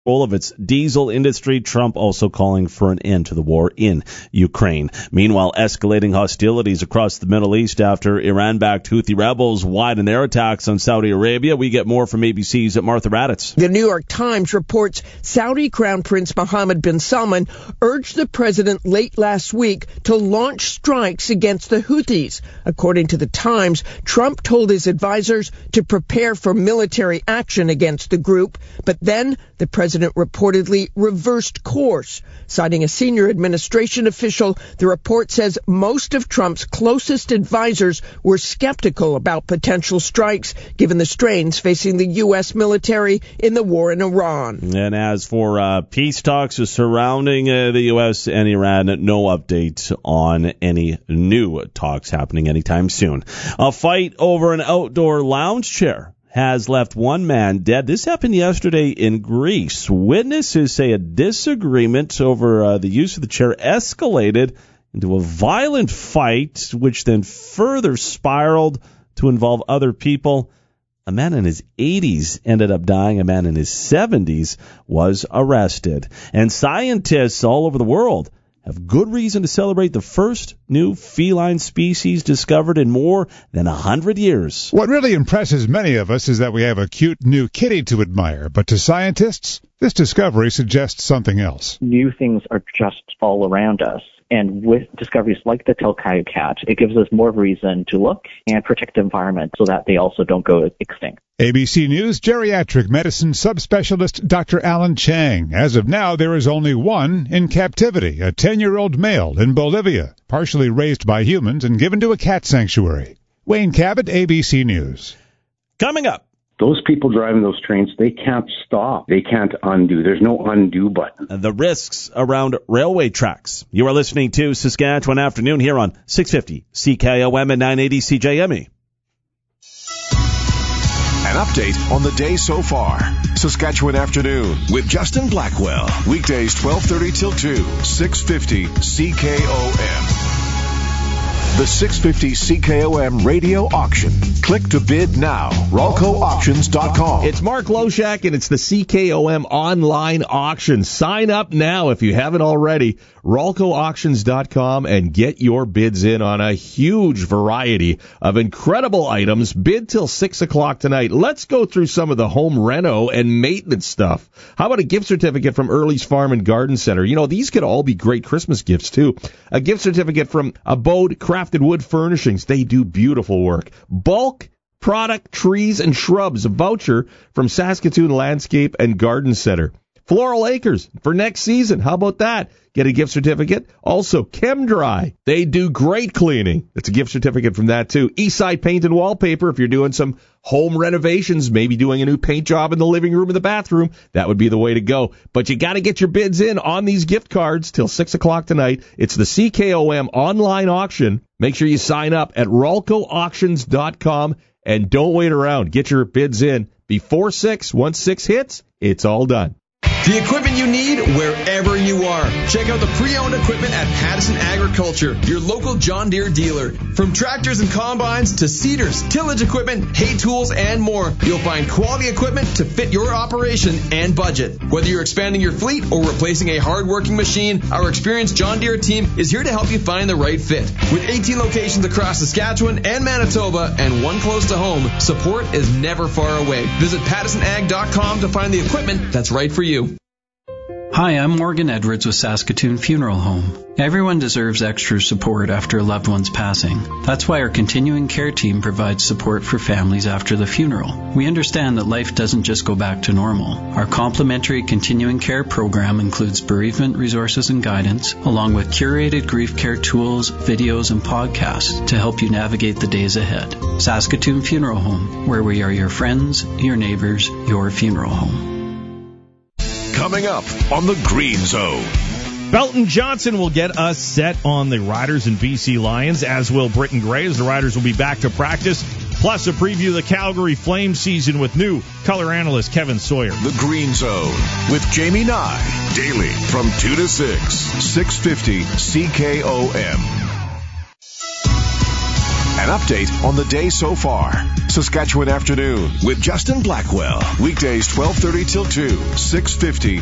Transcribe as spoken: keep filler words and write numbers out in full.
of its diesel industry. Trump also calling for an end to the war in Ukraine. Meanwhile, escalating hostilities across the Middle East after Iran-backed Houthi rebels widen their attacks on Saudi Arabia. We get more from A B C's Martha Raddatz. The New York Times reports Saudi Crown Prince Mohammed bin Salman urged the president late last week to launch strikes against the Houthis. According to the Times, Trump told his advisors to prepare for military action against the group, but then the president President reportedly reversed course. Citing a senior administration official, the report says most of Trump's closest advisors were skeptical about potential strikes, given the strains facing the U S military in the war in Iran. And as for uh, peace talks surrounding uh, the U S and Iran, no update on any new talks happening anytime soon. A fight over an outdoor lounge chair has left one man dead. This happened yesterday in Greece. Witnesses say a disagreement over uh, the use of the chair escalated into a violent fight, which then further spiraled to involve other people. A man in his eighties ended up dying. A man in his seventies was arrested. And scientists all over the world have good reason to celebrate the first new feline species discovered in more than a hundred years. What really impresses many of us is that we have a cute new kitty to admire, but to scientists, this discovery suggests something else. New things are just all around us. And with discoveries like the Telkayu cat, it gives us more reason to look and protect the environment so that they also don't go extinct. A B C News geriatric medicine subspecialist Doctor Alan Chang. As of now, there is only one in captivity, a ten-year-old male in Bolivia, partially raised by humans and given to a cat sanctuary. Wayne Cabot, A B C News. Coming up. Those people driving those trains, they can't stop. They can't undo. There's no undo button. The risks around railway tracks. You are listening to Saskatchewan Afternoon here on six fifty C K O M and nine eighty C J M E. An update on the day so far. Saskatchewan Afternoon with Justin Blackwell. Weekdays twelve thirty till two, six fifty C K O M. The six fifty C K O M radio auction. Click to bid now. Rolco Auctions dot com. It's Mark Loshak, and it's the C K O M online auction. Sign up now if you haven't already. Rolco Auctions dot com and get your bids in on a huge variety of incredible items. Bid till six o'clock tonight. Let's go through some of the home reno and maintenance stuff. How about a gift certificate from Early's Farm and Garden Center? You know, these could all be great Christmas gifts, too. A gift certificate from Abode Crafted Wood Furnishings. They do beautiful work. Bulk product, trees, and shrubs. A voucher from Saskatoon Landscape and Garden Center. Floral Acres for next season. How about that? Get a gift certificate. Also, ChemDry. They do great cleaning. It's a gift certificate from that, too. Eastside Paint and Wallpaper. If you're doing some home renovations, maybe doing a new paint job in the living room or the bathroom, that would be the way to go. But you got to get your bids in on these gift cards till six o'clock tonight. It's the C K O M online auction. Make sure you sign up at Rolco Auctions dot com and don't wait around. Get your bids in before six. Once six hits, it's all done. The equipment you need wherever you are. Check out the pre-owned equipment at Pattison Agriculture, your local John Deere dealer. From tractors and combines to seeders, tillage equipment, hay tools, and more, you'll find quality equipment to fit your operation and budget. Whether you're expanding your fleet or replacing a hard-working machine, our experienced John Deere team is here to help you find the right fit. With eighteen locations across Saskatchewan and Manitoba and one close to home, support is never far away. Visit Pattison Ag dot com to find the equipment that's right for you. Hi, I'm Morgan Edwards with Saskatoon Funeral Home. Everyone deserves extra support after a loved one's passing. That's why our continuing care team provides support for families after the funeral. We understand that life doesn't just go back to normal. Our complimentary continuing care program includes bereavement resources and guidance, along with curated grief care tools, videos, and podcasts to help you navigate the days ahead. Saskatoon Funeral Home, where we are your friends, your neighbors, your funeral home. Coming up on the Green Zone. Belton Johnson will get us set on the Riders and B C Lions, as will Britton Gray, as the Riders will be back to practice. Plus a preview of the Calgary Flames season with new color analyst Kevin Sawyer. The Green Zone with Jamie Nye. Daily from two to six. six fifty C K O M. An update on the day so far. Saskatchewan Afternoon with Justin Blackwell. Weekdays twelve thirty till two, six fifty